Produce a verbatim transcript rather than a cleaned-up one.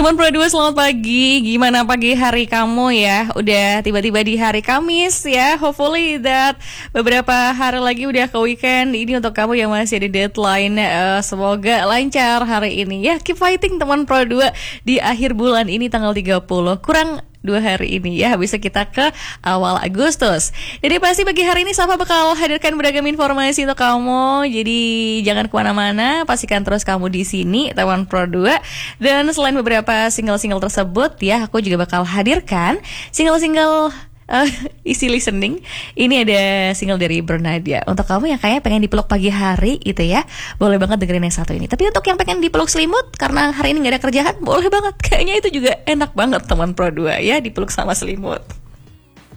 Teman Pro dua, selamat pagi. Gimana pagi hari kamu ya? Udah tiba-tiba di hari Kamis ya. Hopefully that beberapa hari lagi udah ke weekend. Ini untuk kamu yang masih di deadline, uh, semoga lancar hari ini ya. Keep fighting teman Pro dua di akhir bulan ini tanggal tiga puluh. Kurang dua hari ini ya, bisa kita ke awal Agustus. Jadi pasti pagi hari ini Safa bakal hadirkan beragam informasi untuk kamu. Jadi jangan kemana-mana, pastikan terus kamu di sini teman Pro dua. Dan selain beberapa single-single tersebut ya, aku juga bakal hadirkan single-single Uh, isi listening. Ini ada single dari Bernadia. Untuk kamu yang kayaknya pengen dipeluk pagi hari gitu ya, boleh banget dengerin yang satu ini. Tapi untuk yang pengen dipeluk selimut karena hari ini gak ada kerjaan, boleh banget. Kayaknya itu juga enak banget teman Pro dua ya, dipeluk sama selimut.